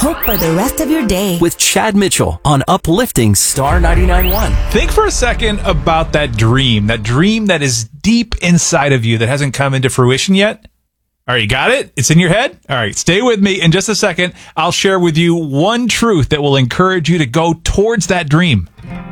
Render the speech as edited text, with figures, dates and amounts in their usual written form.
hope for the rest of your day. With Chad Mitchell on Uplifting Star 99.1. Think for a second about that dream that is deep inside of you that hasn't come into fruition yet. All right, you got it? It's in your head? All right, stay with me. In just a second, I'll share with you one truth that will encourage you to go towards that dream.